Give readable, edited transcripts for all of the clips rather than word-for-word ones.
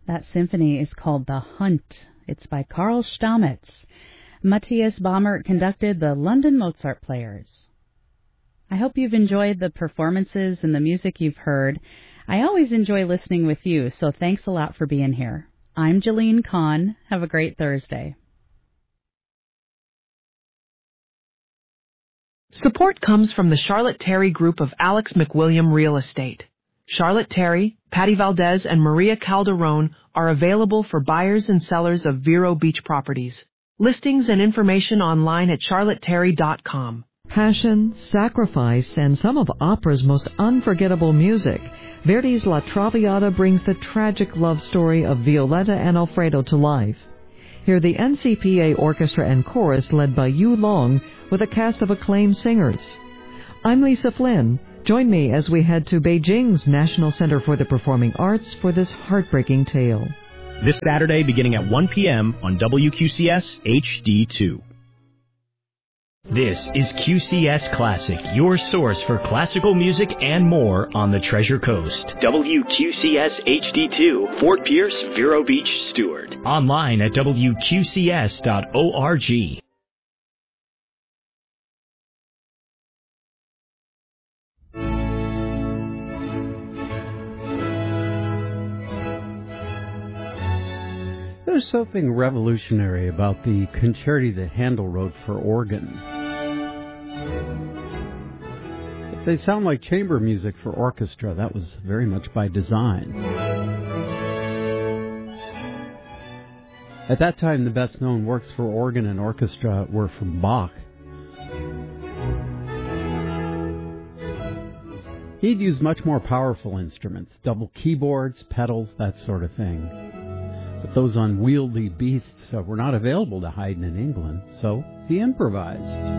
That symphony is called The Hunt. It's by Karl Stamitz. Matthias Baumert conducted the London Mozart Players. I hope you've enjoyed the performances and the music you've heard. I always enjoy listening with you, so thanks a lot for being here. I'm Jalene Kahn. Have a great Thursday. Support comes from the Charlotte Terry Group of Alex McWilliam Real Estate. Charlotte Terry, Patty Valdez, and Maria Calderon are available for buyers and sellers of Vero Beach properties. Listings and information online at charlotteterry.com. Passion, sacrifice, and some of opera's most unforgettable music. Verdi's La Traviata brings the tragic love story of Violetta and Alfredo to life. Hear the NCPA Orchestra and Chorus led by Yu Long with a cast of acclaimed singers. I'm Lisa Flynn. Join me as we head to Beijing's National Center for the Performing Arts for this heartbreaking tale. This Saturday beginning at 1 p.m. on WQCS HD2. This is QCS Classic, your source for classical music and more on the Treasure Coast. WQCS HD2, Fort Pierce, Vero Beach, Stewart. Online at WQCS.org. There's something revolutionary about the concerti that Handel wrote for organ. If they sound like chamber music for orchestra, that was very much by design. At that time, the best-known works for organ and orchestra were from Bach. He'd use much more powerful instruments, double keyboards, pedals, that sort of thing. But those unwieldy beasts were not available to Haydn in England, so he improvised.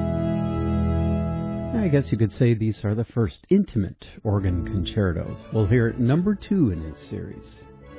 I guess you could say these are the first intimate organ concertos. We'll hear number 2 in his series.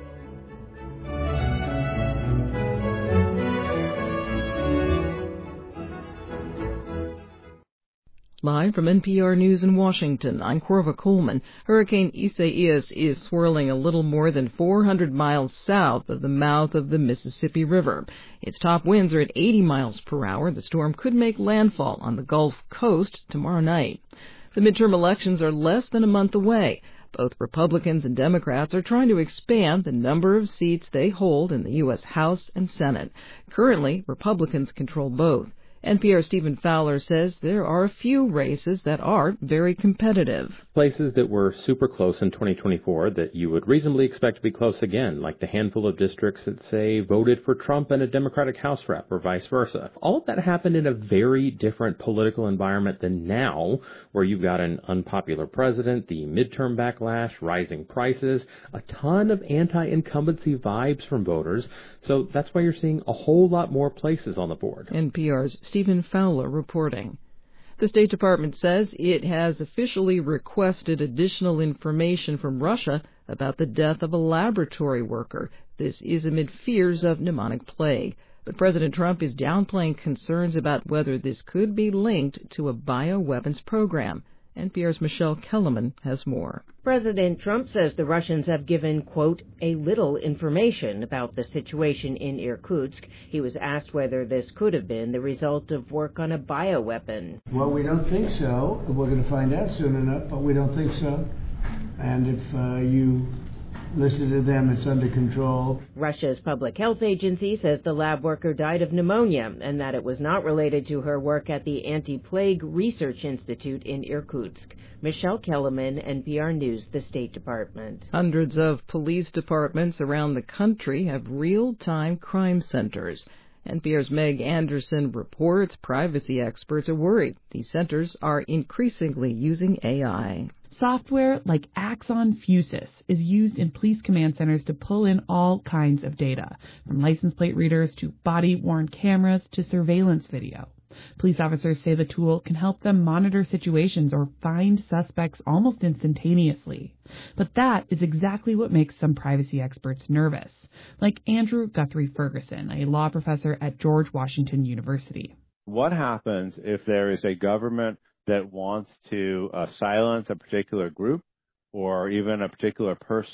Live from NPR News in Washington, I'm Corva Coleman. Hurricane Isaias is swirling a little more than 400 miles south of the mouth of the Mississippi River. Its top winds are at 80 miles per hour. The storm could make landfall on the Gulf Coast tomorrow night. The midterm elections are less than a month away. Both Republicans and Democrats are trying to expand the number of seats they hold in the U.S. House and Senate. Currently, Republicans control both. NPR's Stephen Fowler says there are a few races that are very competitive. Places that were super close in 2024 that you would reasonably expect to be close again, like the handful of districts that, say, voted for Trump and a Democratic House rep or vice versa. All of that happened in a very different political environment than now, where you've got an unpopular president, the midterm backlash, rising prices, a ton of anti-incumbency vibes from voters. So that's why you're seeing a whole lot more places on the board. NPR's Stephen Fowler reporting. The State Department says it has officially requested additional information from Russia about the death of a laboratory worker. This is amid fears of pneumonic plague. But President Trump is downplaying concerns about whether this could be linked to a bioweapons program. NPR's Michelle Kellerman has more. President Trump says the Russians have given, quote, a little information about the situation in Irkutsk. He was asked whether this could have been the result of work on a bioweapon. Well, we don't think so. We're going to find out soon enough, but we don't think so. And if you listen to them, it's under control. Russia's public health agency says the lab worker died of pneumonia and that it was not related to her work at the Anti-Plague Research Institute in Irkutsk. Michelle Kellerman, NPR News, the State Department. Hundreds of police departments around the country have real-time crime centers. NPR's Meg Anderson reports privacy experts are worried these centers are increasingly using AI. Software like Axon Fusus is used in police command centers to pull in all kinds of data, from license plate readers to body-worn cameras to surveillance video. Police officers say the tool can help them monitor situations or find suspects almost instantaneously. But that is exactly what makes some privacy experts nervous, like Andrew Guthrie Ferguson, a law professor at George Washington University. What happens if there is a government that wants to silence a particular group or even a particular person,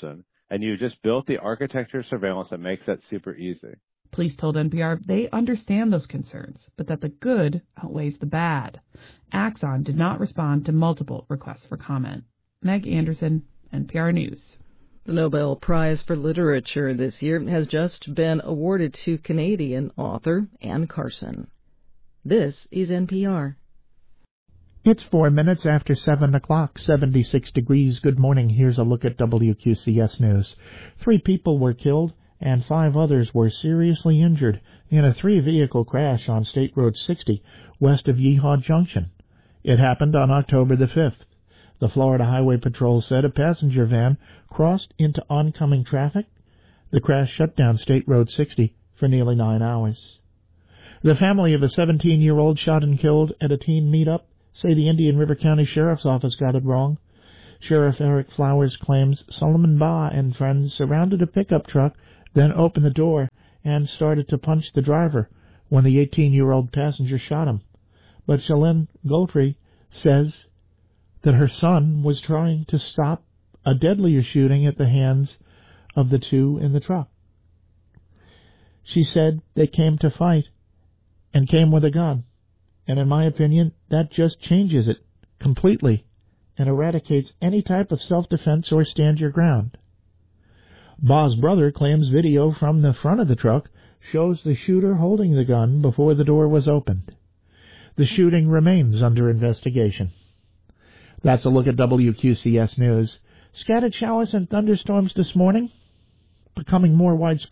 and you just built the architecture of surveillance that makes that super easy. Police told NPR they understand those concerns, but that the good outweighs the bad. Axon did not respond to multiple requests for comment. Meg Anderson, NPR News. The Nobel Prize for Literature this year has just been awarded to Canadian author Anne Carson. This is NPR. It's 4 minutes after 7 o'clock, 76 degrees. Good morning. Here's a look at WQCS News. 3 people were killed and 5 others were seriously injured in a 3-vehicle crash on State Road 60 west of Yeehaw Junction. It happened on October the 5th. The Florida Highway Patrol said a passenger van crossed into oncoming traffic. The crash shut down State Road 60 for nearly 9 hours. The family of a 17-year-old shot and killed at a teen meetup say the Indian River County Sheriff's Office got it wrong. Sheriff Eric Flowers claims Solomon Ba and friends surrounded a pickup truck, then opened the door and started to punch the driver when the 18-year-old passenger shot him. But Shalyn Goltry says that her son was trying to stop a deadlier shooting at the hands of the 2 in the truck. She said they came to fight and came with a gun. And in my opinion, that just changes it completely and eradicates any type of self-defense or stand your ground. Ba's brother claims video from the front of the truck shows the shooter holding the gun before the door was opened. The shooting remains under investigation. That's a look at WQCS News. Scattered showers and thunderstorms this morning, becoming more widespread